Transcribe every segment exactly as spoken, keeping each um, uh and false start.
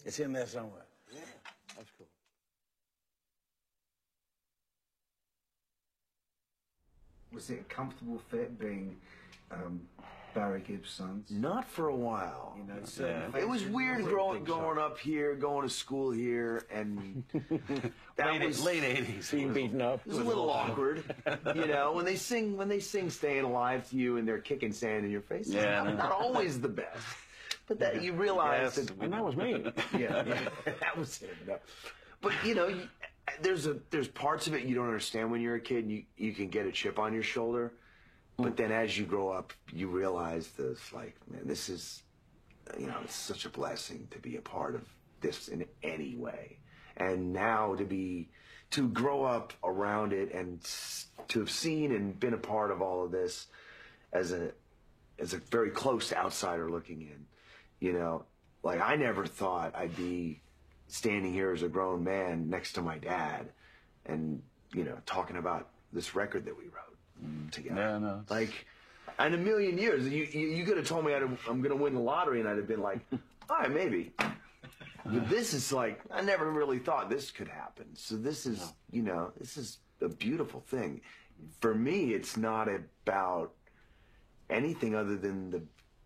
It's in there somewhere. Yeah, that's cool. Was it a comfortable fit being um, Barry Gibb's sons? Not for a while. You know, yeah. It was weird growing, growing up here, going to school here, and that late, was late eighties. Being beaten up. It was a little awkward, you know. When they sing, when they sing "Staying Alive" to you, and they're kicking sand in your face. Yeah, not, not always the best. But that you realize yes, that, and that was me. Yeah, yeah that was him. No. But you know, you, there's a there's parts of it you don't understand when you're a kid. And you you can get a chip on your shoulder. But then as you grow up, you realize this, like, man, this is, you know, it's such a blessing to be a part of this in any way. And now to be, to grow up around it and to have seen and been a part of all of this as a, as a very close outsider looking in, you know, like I never thought I'd be standing here as a grown man next to my dad and, you know, talking about this record that we wrote. Together. Yeah, no. Like, in a million years, you you, you could have told me I'd have, I'm going to win the lottery, and I'd have been like, all right, maybe. But this is like, I never really thought this could happen. So this is, you know, this is a beautiful thing. For me, it's not about anything other than the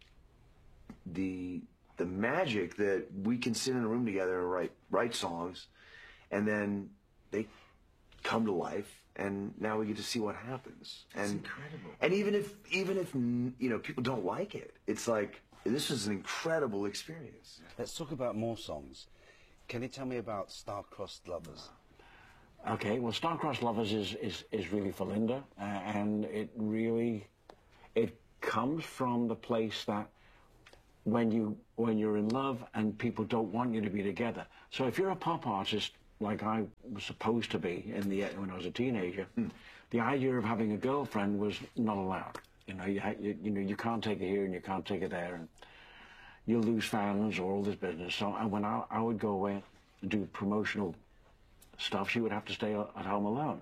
the the magic that we can sit in a room together and write write songs, and then they come to life. And now we get to see what happens. It's and, incredible. And even if, even if you know, people don't like it, it's like, this was an incredible experience. Let's talk about more songs. Can you tell me about Star-Crossed Lovers? Okay, well, Star-Crossed Lovers is, is, is really for Linda, uh, and it really, it comes from the place that when, you, when you're in love and people don't want you to be together. So if you're a pop artist, like I was supposed to be in the when I was a teenager, mm. the idea of having a girlfriend was not allowed. You know, you, you, you know, you can't take it here and you can't take it there, and you'll lose fans or all this business. So and when I, I would go away and do promotional stuff, she would have to stay at home alone.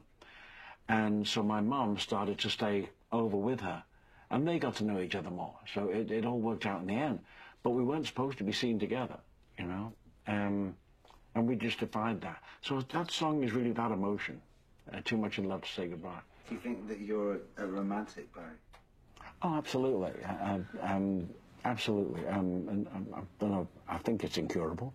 And so my mum started to stay over with her, and they got to know each other more. So it, it all worked out in the end. But we weren't supposed to be seen together, you know. Um, And we just defied that. So that song is really that emotion. Uh, too much in love to say goodbye. Do you think that you're a romantic, Barry? Oh, absolutely. Uh, um, absolutely. Um, and um, I don't know. I think it's incurable,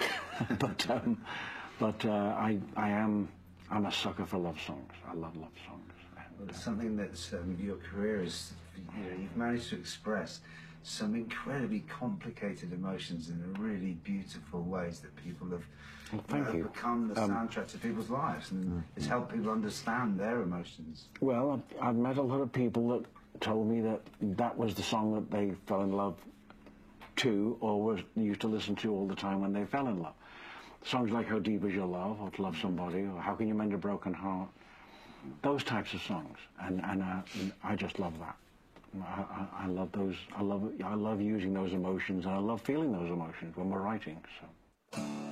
but um, but uh, I I am I'm a sucker for love songs. I love love songs. Well, it's something that's um, your career is. You know, you've managed to express some incredibly complicated emotions in a really beautiful ways that people have well, thank uh, you. become the um, soundtrack to people's lives, and mm, it's helped people understand their emotions. Well, I've, I've met a lot of people that told me that that was the song that they fell in love to, or was used to listen to all the time when they fell in love. Songs like How Deep Is Your Love, or To Love Somebody, or How Can You Mend a Broken Heart, those types of songs, and, and uh, I just love that. I, I, I love those. I love. I love using those emotions, and I love feeling those emotions when we're writing. So.